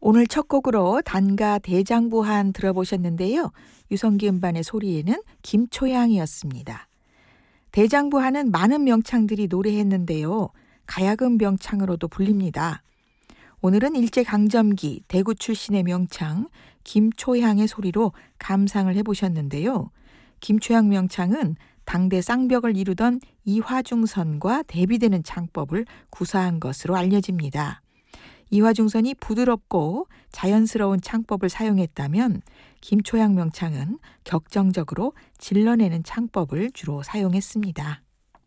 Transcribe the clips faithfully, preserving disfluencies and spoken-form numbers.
오늘 첫 곡으로 단가 대장부한 들어보셨는데요. 유성기 음반의 소리에는 김초향이었습니다. 대장부한은 많은 명창들이 노래했는데요. 가야금 명창으로도 불립니다. 오늘은 일제강점기 대구 출신의 명창 김초향의 소리로 감상을 해보셨는데요. 김초향 명창은 당대 쌍벽을 이루던 이화중선과 대비되는 창법을 구사한 것으로 알려집니다. 이화중선이 부드럽고 자연스러운 창법을 사용했다면 김초향 명창은 격정적으로 질러내는 창법을 주로 사용했습니다.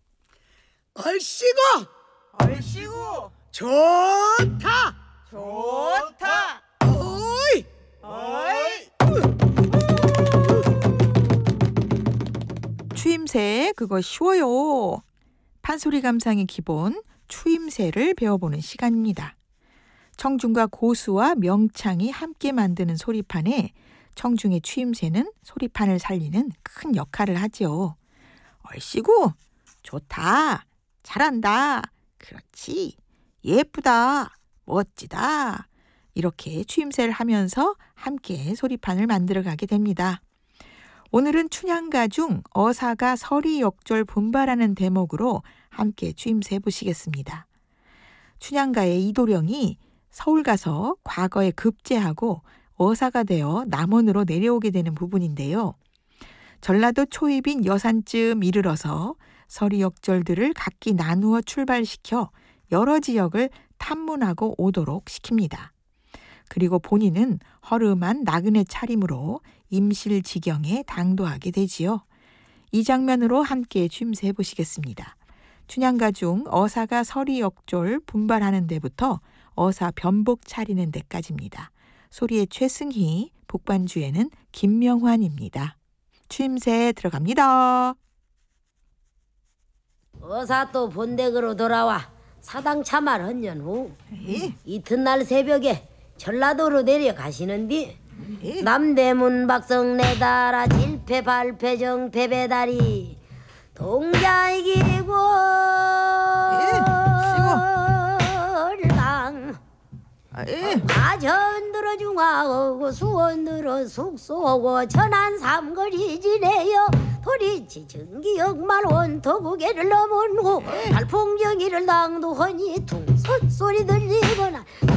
얼씨구 얼씨구 좋다 좋다 어이 어이 추임새 그거 쉬워요. 판소리 감상의 기본 추임새를 배워보는 시간입니다. 청중과 고수와 명창이 함께 만드는 소리판에 청중의 추임새는 소리판을 살리는 큰 역할을 하죠. 얼씨구 좋다 잘한다 그렇지 예쁘다 멋지다 이렇게 추임새를 하면서 함께 소리판을 만들어가게 됩니다. 오늘은 춘향가 중 어사가 서리역졸 분발하는 대목으로 함께 추임새 해보시겠습니다. 춘향가의 이도령이 서울 가서 과거에 급제하고 어사가 되어 남원으로 내려오게 되는 부분인데요. 전라도 초입인 여산쯤 이르러서 서리역졸들을 각기 나누어 출발시켜 여러 지역을 탐문하고 오도록 시킵니다. 그리고 본인은 허름한 나그네 차림으로 임실지경에 당도하게 되지요. 이 장면으로 함께 추임새 해보시겠습니다. 춘향가 중 어사가 서리역졸 분발하는 데부터 어사 변복 차리는 데까지입니다. 소리의 최승희, 북반주에는 김명환입니다. 추임새 들어갑니다. 어사 또 본댁으로 돌아와 사당 참말 헌년 후 예. 이튿날 새벽에 전라도로 내려가시는디 예. 남대문 박성 내달아 질패 발패 정패 배달이 동자이기고 예. 아전 들어 중화하고 수원 들어 숙소하고 천안 삼거리 지내요 도리치 증기역말 원토구개를 넘은 후 달풍경이를 낭도하니 퉁 소리 들리거나